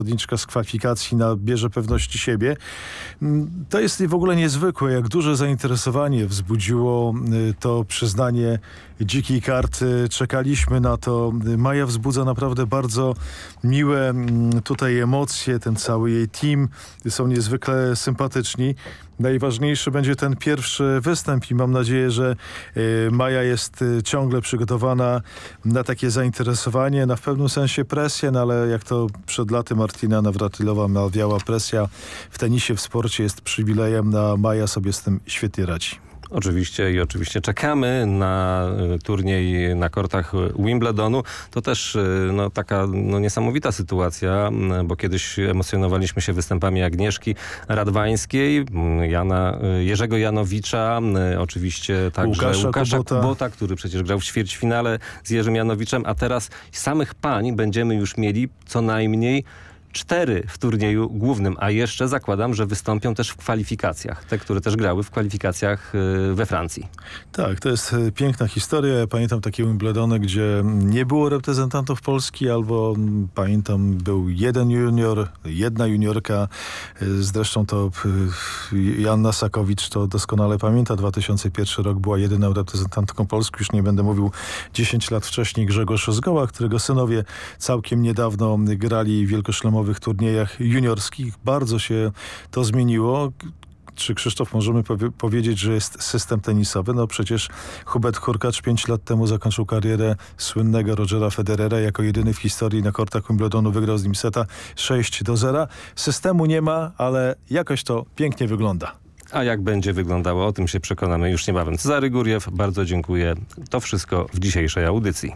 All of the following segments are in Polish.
zawodniczka z kwalifikacji nabierze pewności siebie. To jest w ogóle niezwykłe, jak duże zainteresowanie wzbudziło to przyznanie dzikiej karty. Czekaliśmy na to. Maja wzbudza naprawdę bardzo miłe tutaj emocje. Ten cały jej team są niezwykle sympatyczni. Najważniejszy będzie ten pierwszy występ i mam nadzieję, że Maja jest ciągle przygotowana na takie zainteresowanie, na w pewnym sensie presję, no ale jak to przed laty Martina Nawratylowa mawiała, presja w tenisie, w sporcie jest przywilejem, a Maja sobie z tym świetnie radzi. Oczywiście czekamy na turniej na kortach Wimbledonu. To też taka niesamowita sytuacja, bo kiedyś emocjonowaliśmy się występami Agnieszki Radwańskiej, Jerzego Janowicza, oczywiście także Łukasza Kubota, który przecież grał w ćwierćfinale z Jerzym Janowiczem, a teraz samych pań będziemy już mieli co najmniej 4 w turnieju głównym, a jeszcze zakładam, że wystąpią też w kwalifikacjach. Te, które też grały w kwalifikacjach we Francji. Tak, to jest piękna historia. Ja pamiętam takie Wimbledony, gdzie nie było reprezentantów Polski, albo pamiętam był jeden junior, jedna juniorka. Zresztą to Joanna Sakowicz to doskonale pamięta. 2001 rok była jedyną reprezentantką Polski. Już nie będę mówił 10 lat wcześniej Grzegorz Zgoła, którego synowie całkiem niedawno grali w wielkoszlemowych turniejach juniorskich. Bardzo się to zmieniło. Czy, Krzysztof, możemy powiedzieć, że jest system tenisowy? No przecież Hubert Hurkacz 5 lat temu zakończył karierę słynnego Rogera Federera. Jako jedyny w historii na kortach Wimbledonu wygrał z nim seta 6-0. Systemu nie ma, ale jakoś to pięknie wygląda. A jak będzie wyglądało, o tym się przekonamy już niebawem. Cezary Guriew, bardzo dziękuję. To wszystko w dzisiejszej audycji.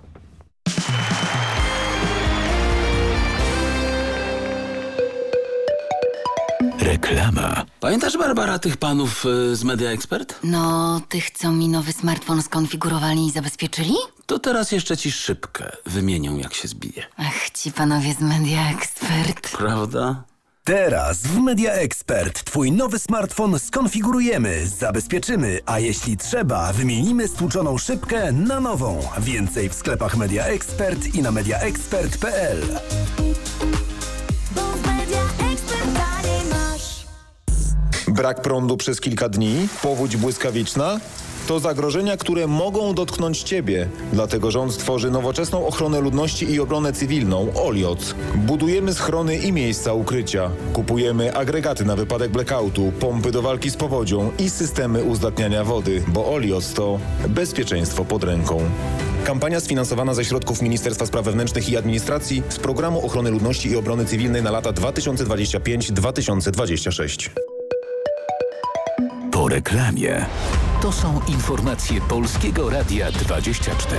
Reklama. Pamiętasz, Barbara, tych panów z Media Expert? No, tych, co mi nowy smartfon skonfigurowali i zabezpieczyli? To teraz jeszcze ci szybkę wymienią, jak się zbije. Ach, ci panowie z Media Expert. Prawda? Teraz w Media Expert twój nowy smartfon skonfigurujemy, zabezpieczymy, a jeśli trzeba, wymienimy stłuczoną szybkę na nową. Więcej w sklepach Media Expert i na mediaexpert.pl. Brak prądu przez kilka dni? Powódź błyskawiczna? To zagrożenia, które mogą dotknąć Ciebie. Dlatego rząd tworzy nowoczesną ochronę ludności i obronę cywilną OLIOC. Budujemy schrony i miejsca ukrycia. Kupujemy agregaty na wypadek blackoutu, pompy do walki z powodzią i systemy uzdatniania wody, bo OLIOC to bezpieczeństwo pod ręką. Kampania sfinansowana ze środków Ministerstwa Spraw Wewnętrznych i Administracji z Programu Ochrony Ludności i Obrony Cywilnej na lata 2025-2026. Po reklamie. To są informacje Polskiego Radia 24.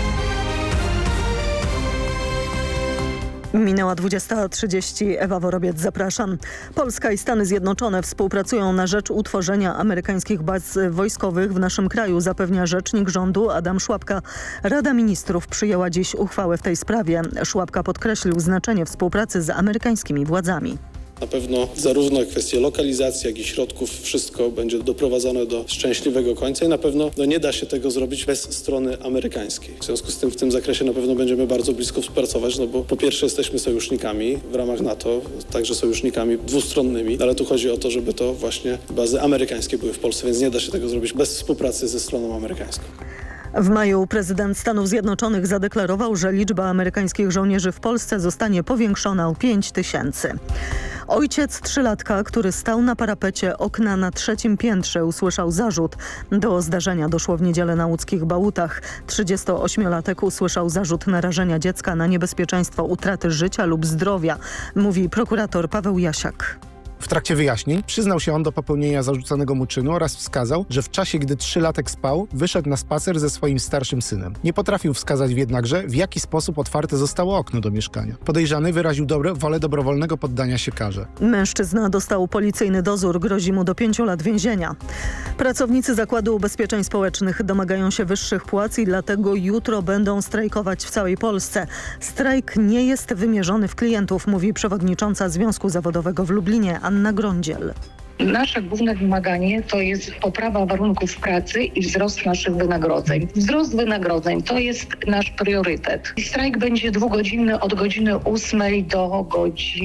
Minęła 20:30. Ewa Worobiec, zapraszam. Polska i Stany Zjednoczone współpracują na rzecz utworzenia amerykańskich baz wojskowych w naszym kraju, zapewnia rzecznik rządu Adam Szłapka. Rada Ministrów przyjęła dziś uchwałę w tej sprawie. Szłapka podkreślił znaczenie współpracy z amerykańskimi władzami. Na pewno zarówno kwestie lokalizacji, jak i środków, wszystko będzie doprowadzone do szczęśliwego końca i na pewno nie da się tego zrobić bez strony amerykańskiej. W związku z tym w tym zakresie na pewno będziemy bardzo blisko współpracować, bo po pierwsze jesteśmy sojusznikami w ramach NATO, także sojusznikami dwustronnymi, ale tu chodzi o to, żeby to właśnie bazy amerykańskie były w Polsce, więc nie da się tego zrobić bez współpracy ze stroną amerykańską. W maju prezydent Stanów Zjednoczonych zadeklarował, że liczba amerykańskich żołnierzy w Polsce zostanie powiększona o 5000. Ojciec trzylatka, który stał na parapecie okna na 3. piętrze, usłyszał zarzut. Do zdarzenia doszło w niedzielę na łódzkich Bałutach. 38-latek usłyszał zarzut narażenia dziecka na niebezpieczeństwo utraty życia lub zdrowia, mówi prokurator Paweł Jasiak. W trakcie wyjaśnień przyznał się on do popełnienia zarzucanego mu czynu oraz wskazał, że w czasie, gdy 3-latek spał, wyszedł na spacer ze swoim starszym synem. Nie potrafił wskazać jednakże, w jaki sposób otwarte zostało okno do mieszkania. Podejrzany wyraził wolę dobrowolnego poddania się karze. Mężczyzna dostał policyjny dozór, grozi mu do 5 lat więzienia. Pracownicy Zakładu Ubezpieczeń Społecznych domagają się wyższych płac i dlatego jutro będą strajkować w całej Polsce. Strajk nie jest wymierzony w klientów, mówi przewodnicząca Związku Zawodowego w Lublinie Anna Grądziel. Nasze główne wymaganie to jest poprawa warunków pracy i wzrost naszych wynagrodzeń. Wzrost wynagrodzeń to jest nasz priorytet. Strajk będzie dwugodzinny od godziny 8 do godziny